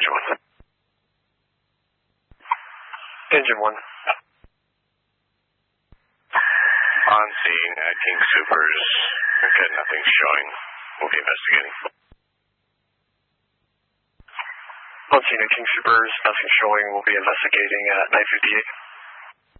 Engine 1. Engine 1. On scene at King Supers. Okay, nothing's showing. We'll be investigating. On scene at King Supers, nothing showing. We'll be investigating at 958.